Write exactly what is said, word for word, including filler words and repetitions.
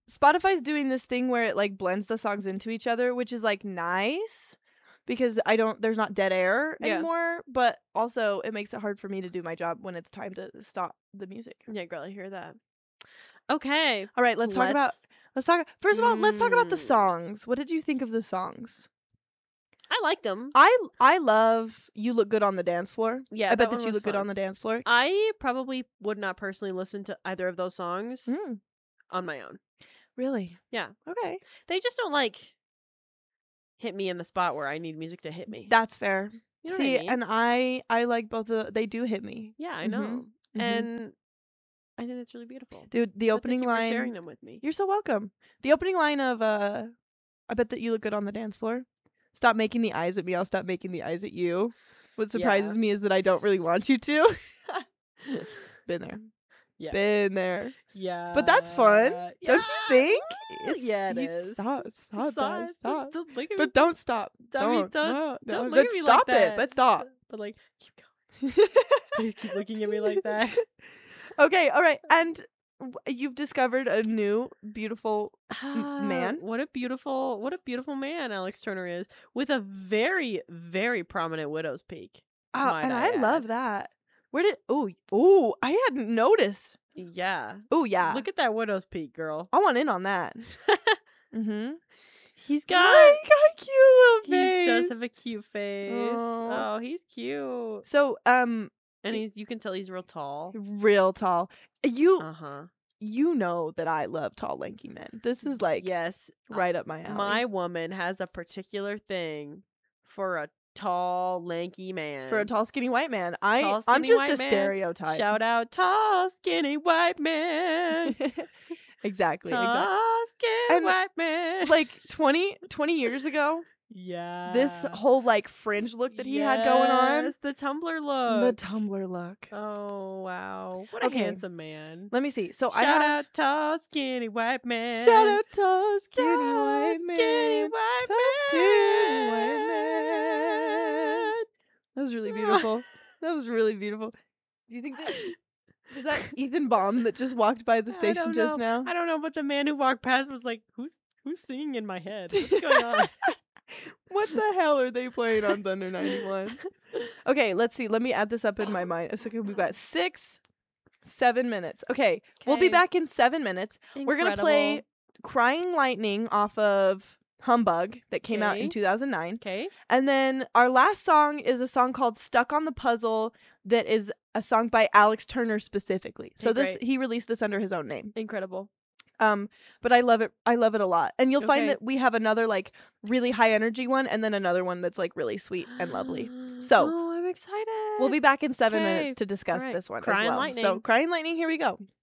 Spotify's doing this thing where it like blends the songs into each other, which is like nice because I don't there's not dead air Yeah. anymore, but also it makes it hard for me to do my job when it's time to stop the music. Yeah, girl, I hear that. Okay. All right, let's, talk about let's talk First of all, let's talk about the Mm. songs. What did you think of the songs? I liked them. I I love You Look Good on the Dance Floor. Yeah, I bet that that one you was look good fun. on the dance floor. I probably would not personally listen to either of those songs Mm, on my own. really? Yeah. Okay. They just don't like hit me in the spot where I need music to hit me. That's fair. You know See, what I mean? and I I like both of they do hit me. Yeah, I Mhm, know. mhm. And I think that's really beautiful. Dude, the So opening thank you line for sharing them with me. You're so welcome. The opening line of uh I bet that you look good on the dance floor. Stop making the eyes at me, I'll stop making the eyes at you. What surprises Yeah. me is that I don't really want you to. Been there. Yeah. Been there. Yeah. But that's fun. Don't you think? Woo! Yeah, it you is. Stop, stop, Stop, that, stop. Don't look at me. But don't stop. I mean, Don't. don't- no, Don't no, look but at me stop like that. it. But stop. But like, keep going. Please keep looking at me like that. Okay, all right. And w- you've discovered a new beautiful M- man? What a beautiful, what a beautiful man Alex Turner is, with a very, very prominent widow's peak. Oh, might and I I love add. that. Where did Oh, oh, I hadn't noticed. Yeah. Oh, yeah. Look at that widow's peak, girl. I want in on that. Mhm. He's God, got. he got a cute little He face. does have a cute face. Aw. Oh, he's cute. So, um, And he's you can tell he's real tall. real tall. You Uh-huh. you know that I love tall, lanky men. This is like Yes. right up my alley. My woman has a particular thing for a tall, lanky man. For a tall, skinny white man. I Tall, I'm skinny just white a man. stereotype. Shout out tall, skinny white man. exactly, exactly. Tall, skinny And, white man. Like twenty, twenty years ago, yeah. this whole like fringe look that he had going on. Yes, the Tumblr The look. Tumblr look. Oh, wow. What Okay. a handsome man. Let me see. So I Shout have out tall, skinny white man. shout out tall, skinny Tall, white skinny man. white Tall, man. skinny white man. That was really beautiful. That was really beautiful. Do you think that was that Ethan Baum that just walked by the I station don't just know. now? I don't know, but the man who walked past was like, "Who's who's singing in my head? What's going on?" What the hell are they playing on Thunder ninety-one? Okay, let's see. Let me add this up in my mind. So okay, we've got six, seven minutes. Okay, we'll be Okay. back in seven minutes. We're gonna play Incredible. Crying Lightning off of Humbug that came out in Okay. two thousand nine. Okay. And then our last song is a song called Stuck on the Puzzle that is a song by Alex Turner specifically. So Okay, this great. he released this under his own name. Incredible. Um but I love it I love it a lot. And you'll find Okay. that we have another like really high energy one and then another one that's like really sweet and lovely. So, oh, I'm excited. We'll be back in seven Okay. minutes to discuss Alright. this one Crying as well. So Lightning. Crying Lightning, here we go.